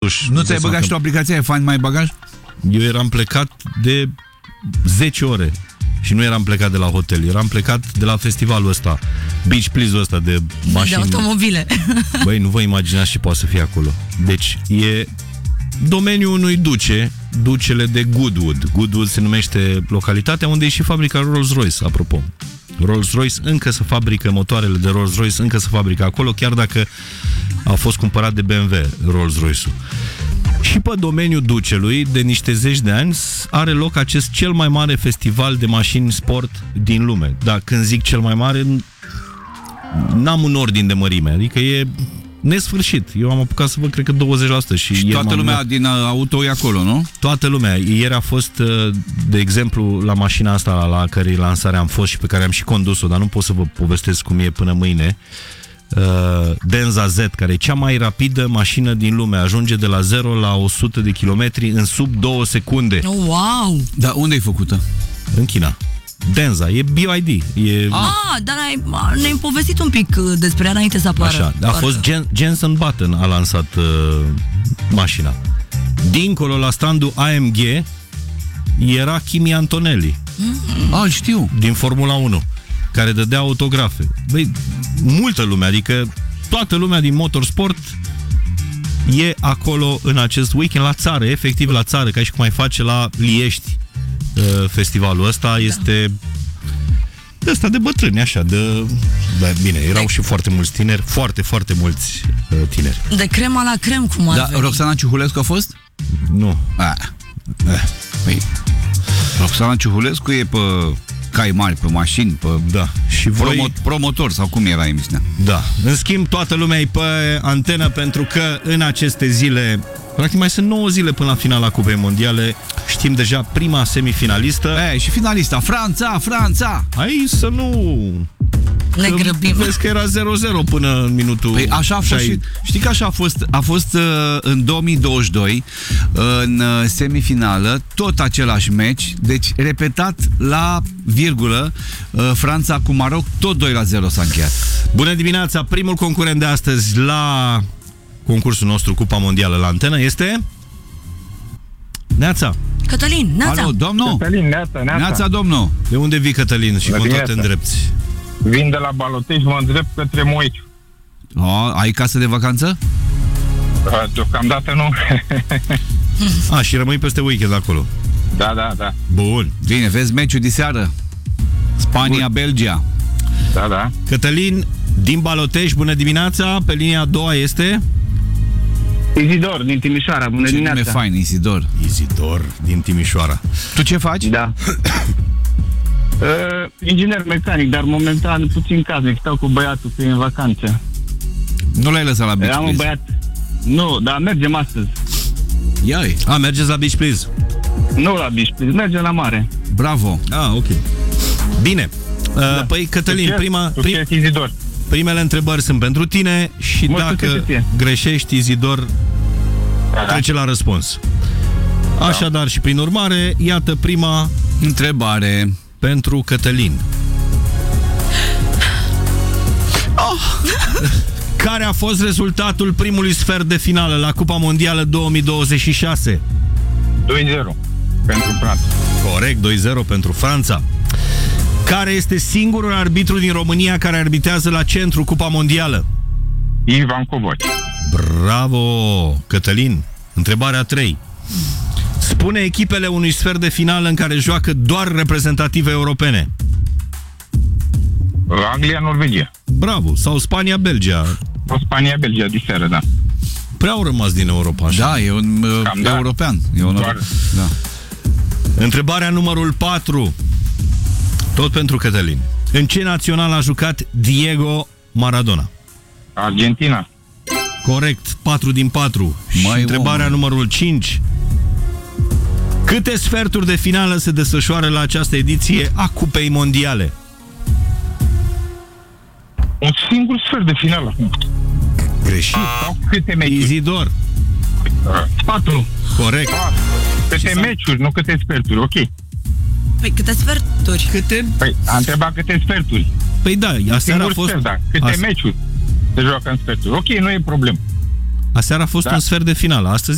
totuși... Nu ți-ai băgat și tu aplicația Find My Bagaj? Eu eram plecat de 10 ore și nu eram plecat de la hotel, eram plecat de la festivalul ăsta, Beach Please-ul ăsta de mașini. De automobile. Băi, nu vă imaginați ce poate să fie acolo. Deci e domeniul unui duce, ducele de Goodwood. Goodwood se numește localitatea unde e și fabrica Rolls-Royce, apropo. Rolls-Royce încă se fabrică, motoarele de Rolls-Royce încă se fabrică acolo, chiar dacă a fost cumpărat de BMW Rolls-Royce-ul. Și pe domeniul ducelui, de niște zeci de ani, are loc acest cel mai mare festival de mașini sport din lume. Dar când zic cel mai mare, n-am un ordin de mărime, adică e nesfârșit. Eu am apucat să văd, cred că 20%. Și toată lumea din auto e acolo, nu? Toată lumea. Ieri a fost, de exemplu, la mașina asta la cărei lansare am fost și pe care am și condus-o, dar nu pot să vă povestesc cum e până mâine. Denza Z, care e cea mai rapidă mașină din lume, ajunge de la 0 la 100 de kilometri în sub 2 secunde. Oh, wow! Dar unde e făcută? În China. Denza, e BYD. Dar ne-ai povestit un pic despre ea înainte să apară. Așa, a fost Jensen Button a lansat mașina. Dincolo, la standul AMG, era Kimi Antonelli. Știu. Din Formula 1, care dădea autografe. Băi, multă lume, adică toată lumea din motorsport e acolo în acest weekend, la țară, efectiv la țară, ca și cum ai face la Liești. Festivalul ăsta este de ăsta de bătrâni, așa, bine, erau și foarte mulți tineri, foarte, foarte mulți tineri. De crema la crem, cum ar veni. Roxana Ciuhulescu a fost? Nu. Păi, Roxana Ciuhulescu e pe cai mari, pe mașini, pe și voi... promotor, sau cum era emisiunea. Da. În schimb, toată lumea e pe antenă, pentru că în aceste zile, practic mai sunt 9 zile până la finala Cupei Mondiale. Știm deja prima semifinalistă. Și finalista, Franța! Hai să nu... Ne grăbim. Vezi că era 0-0 până în minutul... Păi așa a fost și, știi că așa a fost în 2022, în semifinală, tot același meci, deci repetat la virgulă, Franța cu Maroc, tot 2-0 s-a încheiat. Bună dimineața! Primul concurent de astăzi la concursul nostru Cupa Mondială la antenă este... Neața! Cătălin, Neața! Alo, domnul! Cătălin, Neața! Neața, domnul! De unde vii, Cătălin, și cum tot te îndrepți? Vin de la Balotei și mă îndrept către Moiciu. Ai casă de vacanță? Deocamdată nu. Și rămâi peste weekend acolo. Da. Bun. Bine, vezi meciul de seară. Spania-Belgia. Da. Cătălin, din Balotești, bună dimineața. Pe linia a doua este... Izidor, din Timișoara, bună dimineața. Ce nume fain, Izidor. Izidor, din Timișoara. Tu ce faci? Da. Inginer mecanic, dar momentan puțin casnic. Stau cu băiatul că e în vacanță. Nu l-ai lăsat la Beach Am un băiat. Nu, dar mergem astăzi. Iai. Mergeți la Beach Please? Nu la Beach Please, mergem la mare. Bravo. Ok. Bine. Păi, Cătălin, primele întrebări sunt pentru tine și dacă greșești, Izidor trece la răspuns. Așadar, și prin urmare, iată prima întrebare pentru Cătălin. Care a fost rezultatul primului sfert de finală la Cupa Mondială 2026? 2-0 pentru Franța. Corect, 2-0 pentru Franța. Care este singurul arbitru din România care arbitrează la centru Cupa Mondială? Ivan Covaci. Bravo, Cătălin. Întrebarea 3. Spune echipele unui sfert de finală în care joacă doar reprezentative europene. Anglia-Norvegia. Bravo. Sau Spania-Belgia. Spania-Belgia de seară, da. Prea au rămas din Europa, așa. Da, e un european. E un da. Întrebarea numărul 4. Tot pentru Cătălin. În ce național a jucat Diego Maradona? Argentina. Corect, 4 din 4. Și întrebarea numărul 5. Câte sferturi de finală se desfășoară la această ediție a Cupei Mondiale? Un singur sfert de finală. Greșit. Sau câte meciuri? Izidor. 4. Corect. 4. Câte meciuri, nu câte sferturi, ok. Păi câte sferturi? Păi, a întrebat câte sferturi. Păi da, aseară a fost... Sfert, da. Câte meciuri se joacă în sferturi. Ok, nu e problemă. Aseară a fost un sfert de finală. Astăzi